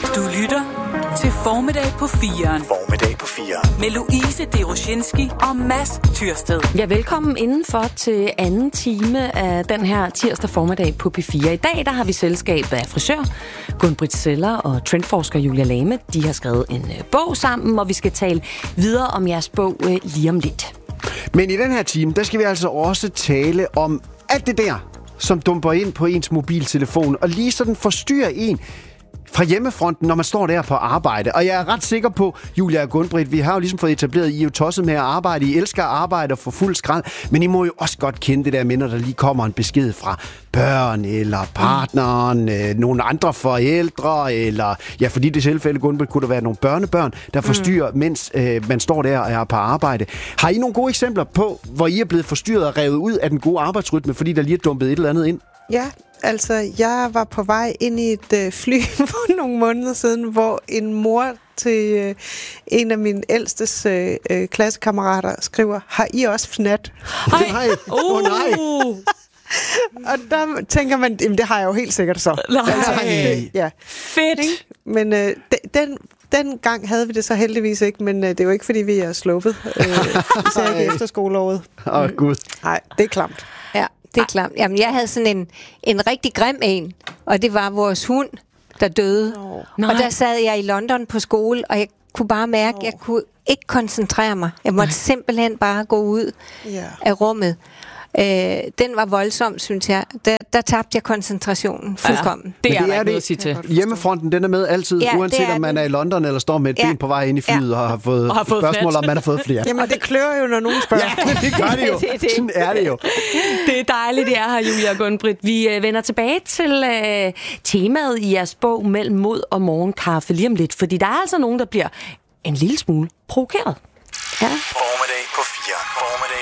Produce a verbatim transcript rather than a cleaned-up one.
Du lytter til Formiddag på firen. Formiddag på firen. Med Louise Deroshinski og Mads Tyrsted. Ja, velkommen indenfor til anden time af den her tirsdag formiddag på P fire. I dag der har vi selskab af frisør Gun-Britt Zeller og trendforsker Julia Lame. De har skrevet en uh, bog sammen, og vi skal tale videre om jeres bog uh, lige om lidt. Men i den her time, der skal vi altså også tale om alt det der, som dumper ind på ens mobiltelefon og lige sådan forstyrrer en fra hjemmefronten, når man står der på arbejde. Og jeg er ret sikker på, Julia og Gun-Britt, vi har jo ligesom fået etableret, I er jo tosset med at arbejde. I elsker at arbejde og få fuld skrald, men I må jo også godt kende det der med, når der lige kommer en besked fra børn, eller partneren, mm. øh, nogle andre forældre, eller ja, fordi det tilfælde, Gun-Britt, kunne der være nogle børnebørn, der forstyrrer, mm. mens øh, man står der og er på arbejde. Har I nogle gode eksempler på, hvor I er blevet forstyrret og revet ud af den gode arbejdsrytme, fordi der lige er dumpet et eller andet ind? Ja, altså jeg var på vej ind i et øh, fly for nogle måneder siden, hvor en mor til øh, en af mine ældstes øh, øh, klassekammerater skriver, har I også fnat? Nej, åh oh, nej. Og der tænker man, jamen det har jeg jo helt sikkert så. Nej. Altså, det, ja. Fedt! Ikke? Men øh, den, den gang havde vi det så heldigvis ikke, men øh, det er jo ikke, fordi vi er sluppet. Øh, især ikke efter skoleåret. Åh, oh, gud. Nej, det er klamt. Ja, det er klart. Jamen, jeg havde sådan en, en rigtig grim en, og det var vores hund, der døde. Oh. Og der sad jeg i London på skole, og jeg kunne bare mærke, at jeg kunne ikke koncentrere mig. Jeg måtte simpelthen bare gå ud yeah. af rummet. Øh, den var voldsom, synes jeg. Der, der tabte jeg koncentrationen fuldkommen. Ja, det er, det der er ikke noget det. at sige til. Hjemmefronten, den er med altid, ja, uanset om man den. er i London eller står med et ja. ben på vej ind i flyet ja. og har fået, og har fået spørgsmål, flat. om man har fået flere. Jamen, det klør jo, når nogen spørger. Ja, det gør det jo. det, det. Sådan er det jo. Det er dejligt, det er her, Julia og Gun-Britt. Vi øh, vender tilbage til øh, temaet i jeres bog Mellem mod og morgenkaffe lige om lidt, fordi der er altså nogen, der bliver en lille smule provokeret. Ja. Formiddag på firen. Formiddag